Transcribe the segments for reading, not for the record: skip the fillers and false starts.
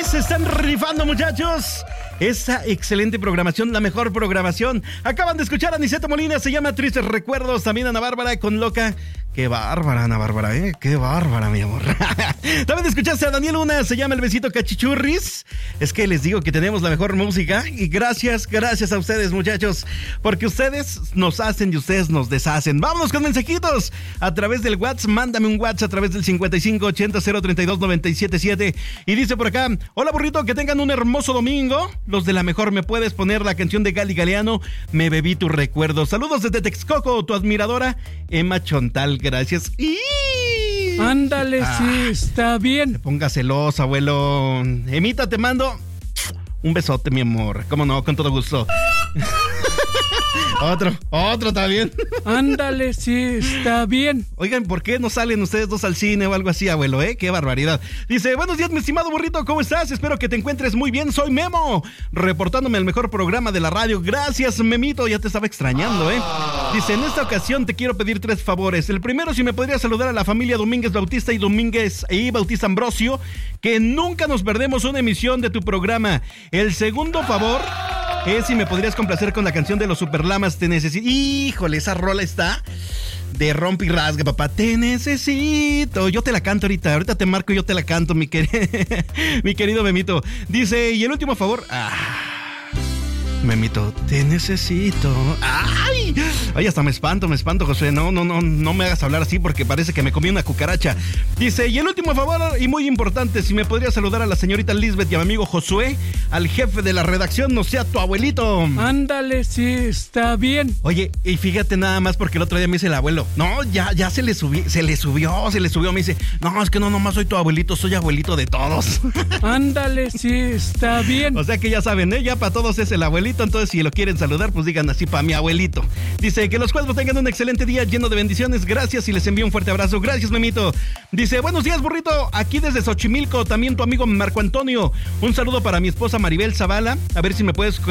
Se están rifando, muchachos. Esa excelente programación, la mejor programación. Acaban de escuchar a Niceto Molina, se llama Tristes Recuerdos. También Ana Bárbara con Loca. Qué bárbara, Ana Bárbara, qué bárbara, mi amor. También escuchaste a Daniel Luna, se llama El Besito Cachichurris. Es que les digo que tenemos la mejor música. Y gracias a ustedes, muchachos. Porque ustedes nos hacen y ustedes nos deshacen. Vámonos con mensajitos a través del WhatsApp. Mándame un WhatsApp a través del 5580-032-977. Y dice por acá: hola, burrito, que tengan un hermoso domingo. Los de la mejor, ¿me puedes poner la canción de Gali Galeano? Me bebí tu recuerdo. Saludos desde Texcoco, tu admiradora Emma Chontal. Gracias. Ándale, sí, está bien. Te ponga celosa, abuelo. Emita, te mando un besote, mi amor. Cómo no, con todo gusto. Otro también. Ándale, sí, está bien. Oigan, ¿por qué no salen ustedes dos al cine o algo así, abuelo, Qué barbaridad. Dice: buenos días, mi estimado burrito, ¿cómo estás? Espero que te encuentres muy bien. Soy Memo, reportándome al mejor programa de la radio. Gracias, Memito, ya te estaba extrañando, Dice: en esta ocasión te quiero pedir 3 favores. El primero, si me podrías saludar a la familia Domínguez Bautista y Bautista Ambrosio, que nunca nos perdemos una emisión de tu programa. El segundo favor es si me podrías complacer con la canción de los Superlamas, Te Necesito. Híjole, esa rola está de rompe y rasga, papá. Te necesito. Yo te la canto ahorita te marco y yo te la canto, mi querido Memito. Dice: y el último favor, Memito, te necesito. ¡Ay! Ay, hasta me espanto, José. No me hagas hablar así porque parece que me comí una cucaracha. Dice: y el último favor, y muy importante, si me podría saludar a la señorita Lisbeth y a mi amigo Josué, al jefe de la redacción, no sea tu abuelito. Ándale, sí, está bien. Oye, y fíjate nada más, porque el otro día me dice el abuelo: no, ya se le subió. Me dice: no, es que no nomás soy tu abuelito, soy abuelito de todos. Ándale, sí, está bien. O sea que ya saben, ya para todos es el abuelito. Entonces, si lo quieren saludar, pues digan así: para mi abuelito. Dice: que los 4 tengan un excelente día lleno de bendiciones. Gracias y les envío un fuerte abrazo. Gracias, Memito. Dice: buenos días, burrito. Aquí desde Xochimilco, también tu amigo Marco Antonio. Un saludo para mi esposa Maribel Zavala. A ver si me puedes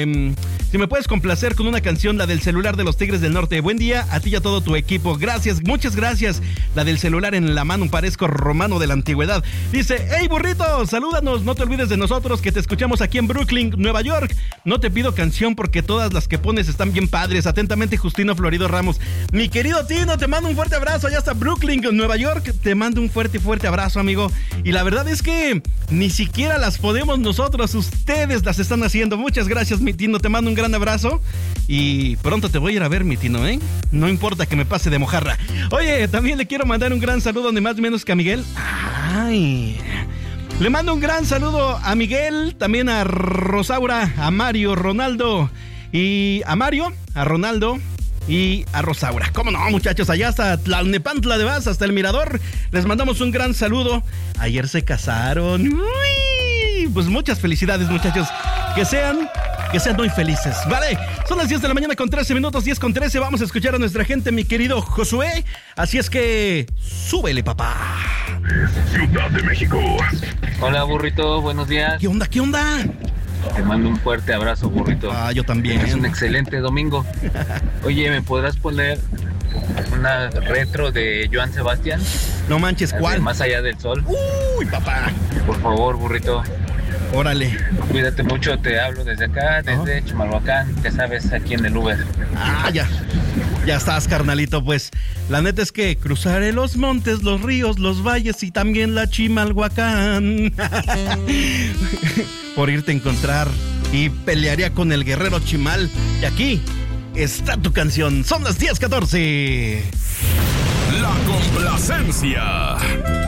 complacer con una canción, la del celular de los Tigres del Norte. Buen día a ti y a todo tu equipo. Gracias, muchas gracias. La del celular en la mano, parezco romano de la antigüedad. Dice: hey, burrito, salúdanos. No te olvides de nosotros, que te escuchamos aquí en Brooklyn, Nueva York. No te pido canción porque todas las que pones están bien padres. Atentamente, Justino Florido Ramos. Mi querido Tino, te mando un fuerte abrazo allá hasta Brooklyn, Nueva York. Te mando un fuerte abrazo, amigo. Y la verdad es que ni siquiera las podemos nosotros, ustedes las están haciendo. Muchas gracias, mi Tino, te mando un gran abrazo. Y pronto te voy a ir a ver, mi Tino, No importa que me pase de mojarra. Oye, también le quiero mandar un gran saludo, ni más ni menos que a Miguel. ¡Ay! Le mando un gran saludo a Miguel, también a Rosaura, a Mario, Ronaldo y a Mario, a Ronaldo y a Rosaura. ¿Cómo no, muchachos? Allá hasta Tlalnepantla de Vaz, hasta el Mirador. Les mandamos un gran saludo. Ayer se casaron. ¡Uy! Pues muchas felicidades, muchachos. Que sean muy felices, ¿vale? Son las 10 de la mañana con 13 minutos, 10 con 13. Vamos a escuchar a nuestra gente, mi querido Josué. Así es que súbele, papá. Ciudad de México. Hola, burrito, buenos días. ¿Qué onda? Te mando un fuerte abrazo, burrito. Yo también. Es un excelente domingo. Oye, ¿me podrás poner una retro de Joan Sebastián? No manches, ¿cuál? Más allá del sol. Uy, papá. Por favor, burrito. Órale. Cuídate mucho, te hablo desde acá, desde Chimalhuacán, ya sabes, aquí en el Uber. Ya estás, carnalito, pues. La neta es que cruzaré los montes, los ríos, los valles y también la Chimalhuacán. Por irte a encontrar, y pelearía con el guerrero Chimal. Y aquí está tu canción. Son las 10:14. La complacencia.